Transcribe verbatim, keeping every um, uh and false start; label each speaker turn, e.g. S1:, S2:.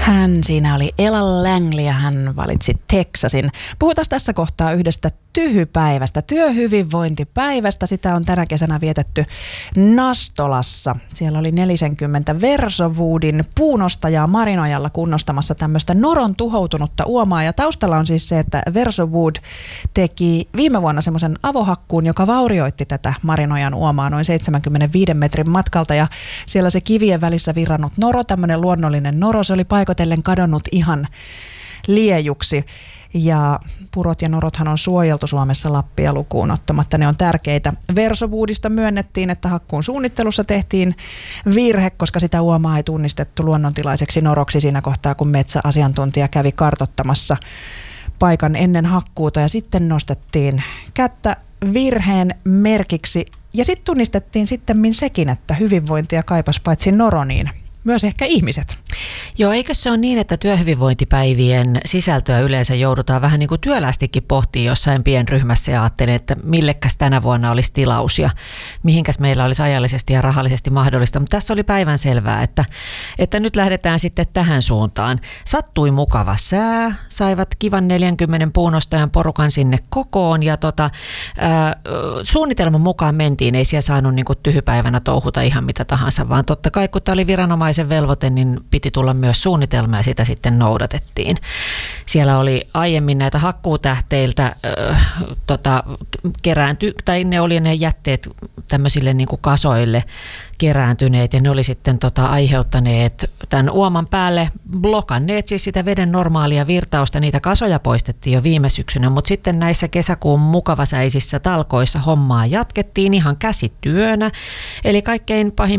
S1: Hän siinä oli Ella Langley ja hän valitsi Texasin. Puhutaan tässä kohtaa yhdestä tyhypäivästä, työhyvinvointipäivästä. Sitä on tänä kesänä vietetty Nastolassa. Siellä oli neljäkymmentä Versowoodin puunostajaa Marinojalla kunnostamassa tämmöistä noron tuhoutunutta uomaa. Ja taustalla on siis se, että Versowood teki viime vuonna semmoisen avohakkuun, joka vaurioitti tätä Marinojan uomaa noin seitsemänkymmentäviisi metrin matkalta. Ja siellä se kivien välissä virrannut noro, tämmöinen luonnollinen noro, se oli paikotellen kadonnut ihan liejuksi. Ja purot ja norothan on suojeltu Suomessa Lappia lukuun ottamatta. Ne on tärkeitä. Versowoodista myönnettiin, että hakkuun suunnittelussa tehtiin virhe, koska sitä uomaa ei tunnistettu luonnontilaiseksi noroksi siinä kohtaa, kun metsäasiantuntija kävi kartoittamassa paikan ennen hakkuuta. Ja sitten nostettiin kättä virheen merkiksi. Ja sitten tunnistettiin sittemmin sekin, että hyvinvointia kaipas paitsi noro, niin myös ehkä ihmiset.
S2: Joo, eikö se ole niin, että työhyvinvointipäivien sisältöä yleensä joudutaan vähän niin kuin työlästikin pohtimaan jossain pienryhmässä ja ajattelee, että millekäs tänä vuonna olisi tilaus ja mihinkäs meillä olisi ajallisesti ja rahallisesti mahdollista. Mutta tässä oli päivän selvää, että, että nyt lähdetään sitten tähän suuntaan. Sattui mukava sää, saivat kivan neljänkymmenen puunostajan porukan sinne kokoon ja tota, ää, suunnitelman mukaan mentiin. Ei siellä saanut niin kuin tyhypäivänä touhuta ihan mitä tahansa, vaan totta kai kun tämä oli viranomaisen velvoite, niin piti tulla myös suunnitelma ja sitä sitten noudatettiin. Siellä oli aiemmin näitä hakkuutähteiltä äh, tota, keräänty, tai ne oli ne jätteet tämmöisille niin kuin kasoille kerääntyneet ja ne oli sitten tota, aiheuttaneet tämän uoman päälle, blokanneet siis sitä veden normaalia virtausta. Niitä kasoja poistettiin jo viime syksynä, mutta sitten näissä kesäkuun mukavasäisissä talkoissa hommaa jatkettiin ihan käsityönä. Eli kaikkein pahin